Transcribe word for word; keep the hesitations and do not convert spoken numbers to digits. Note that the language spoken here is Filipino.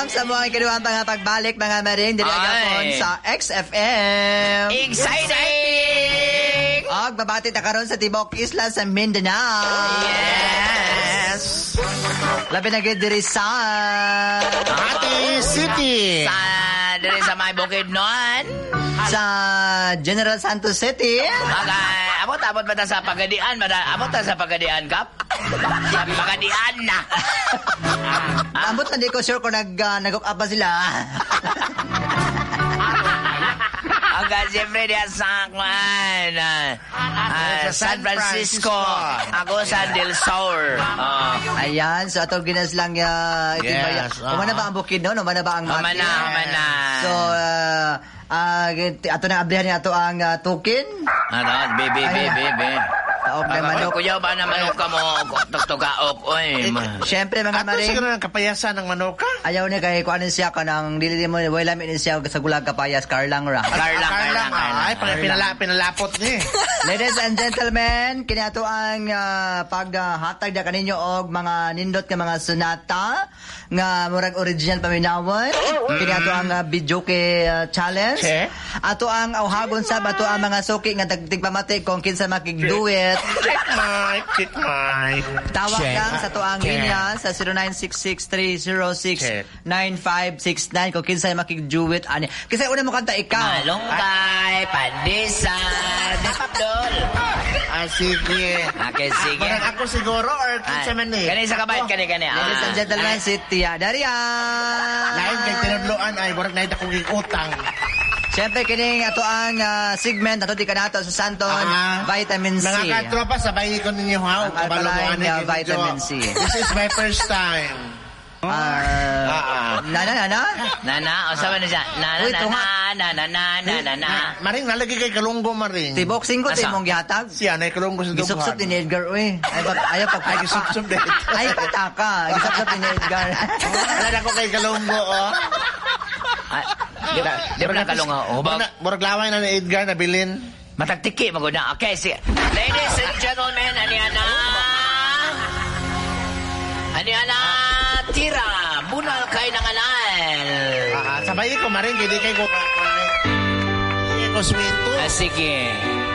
sa mga kinuwang nga pagbalik mga maring dili agapon sa X F M. Exciting! Og babati ta karon sa tibok isla sa Mindanao. Yes! Labi na gid diri sa Ati City. Sa, diri sa may bukid noon. sa General Santos City. Okay, abot abot ba ta sa Pagadian? Mada, abot ta sa Pagadian, Kap? Sa Pagadian na. Ambot na di ko sure kung nag, uh, nag-up pa sila. Hanggang siyempre diya sa kwan, uh, uh, San Francisco. Ako sa Del Sur. Uh, Ayan, so ato ginas lang uh, itimbaya. Yes, uh-huh. Umana ba ang bukid no? Umana ba ang mati? Umana, umana. So, uh, uh, ato na ablihan ni ato ang uh, tukin. Ano, baby, baby, baby. Taog na manok. Kuya ba na manok ka mo? Tugtugaok, oy. Siyempre mga Ato maring. siguro ng kapayasan ng manoka. Ayaw niya kay kuanin siya ka nang dili mo wala min siya sa gulag kapayas Carlang ra. Carlang, Carlang. Carlang. Ay, pala pinala, pinalapot ni. Ladies and gentlemen, kini ato ang uh, paghatag na kaninyo og mga nindot nga mga sonata nga murag original paminawon. Kini ato ang uh, video kay uh, challenge. Okay. Ato ang awhagon sa ato ang mga suki nga dagdig pamati kung kinsa makig-do it. Check mic, check mic. Tawag Check. lang sa tuang Check. linya sa zero nine six six three zero six Check. nine five six nine kung kinsa makig-do it ani. Kasi una mo kanta ikaw. Malunggay, pandisan, dapapdol. Ah, sige. Okay, sige. Parang ako siguro or kinsa man eh. Kani sa kabayad, kani, kani. Ladies and gentlemen, si Tia Daria. Lain kay tinadloan ay murag na akong utang. Siyempre, kining ato ang uh, segment ato di ka nato sa Santon, Ah, Vitamin C. Mga katropa, sabay ko ninyo ha. Ang alkaline, uh, vitamin C. This is my first time. Uh, Ah, ah. nana, nana? Nana, o sabi na siya. Nana, Uy, nana, tunga. nana, nana, nana. Maring, nalagi kay Kalunggo, Maring. Si boxing ko, Asa? si mong gihatag. Siya, na Kalunggo sa dughan. Gisupsup ni Edgar, uy. Ay, pag, ayaw pag Ay, gisupsup din. Ay, pataka. Gisupsup ni Edgar. Wala ko kay Kalunggo, oh. Ah, Di ba, di ba nakalunga? O, Murag na- Murag laway na ni Edgar na bilin. matagtiki, maguna. Okay, sige. Ladies and gentlemen, aniana. Aniana, tira. Bunal kay nanganal. Ah, sabay ko, Maring, hindi kay ko. Hindi ko swinto. Ah, sige.